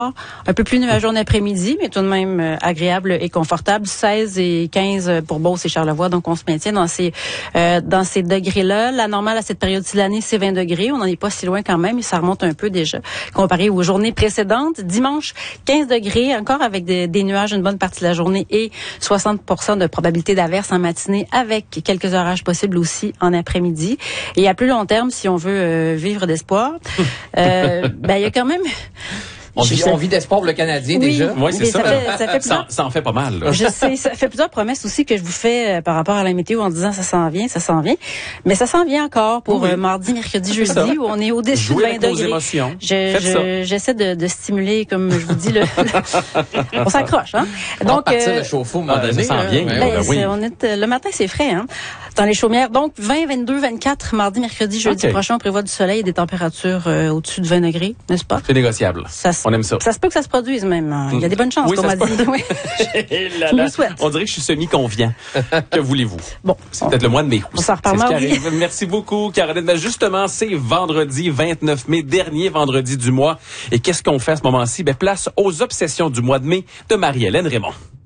Un peu plus nuageux en après-midi, mais tout de même agréable et confortable. 16 et 15 pour Beauce et Charlevoix. Donc, on se maintient dans ces degrés-là. La normale à cette période-ci de l'année, c'est 20 degrés. On n'en est pas si loin quand même et ça remonte un peu déjà comparé aux journées précédentes. Dimanche, 15 degrés, encore avec des nuages une bonne partie de la journée et 60% de probabilité d'averse en matinée avec quelques orages possibles aussi en après-midi. Et à plus long terme, si on veut vivre d'espoir, il y a quand même... On vit d'espoir pour le Canadien, déjà. Oui, c'est ça. Ça en fait pas mal, là. Je sais, ça fait plusieurs promesses aussi que je vous fais par rapport à la météo en disant ça s'en vient. Mais ça s'en vient encore pour mardi, mercredi, jeudi, où on est au-dessus de 20 degrés. Émotions. J'essaie de stimuler, comme je vous dis, on s'accroche, hein. Donc, partir le chauffe-eau, ça s'en vient. Le matin, c'est frais, hein. Dans les chaumières. Donc, 20, 22, 24, mardi, mercredi, jeudi prochain, on prévoit du soleil et des températures au-dessus de 20 degrés, n'est-ce pas? C'est négociable. On aime ça. Ça se peut que ça se produise même. Il y a des bonnes chances, qu'on m'a dit. Oui. Je me le souhaite. On dirait que je suis semi-confiant. Que voulez-vous? Bon. C'est peut-être le mois de mai. On s'en reparle mardi. Merci beaucoup, Caroline. Ben justement, c'est vendredi 29 mai, dernier vendredi du mois. Et qu'est-ce qu'on fait à ce moment-ci? Place aux obsessions du mois de mai de Marie-Hélène Raymond.